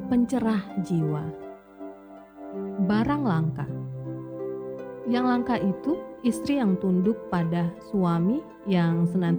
pencerah jiwa. Barang langka. Yang langka itu istri yang tunduk pada suami, yang senantiasa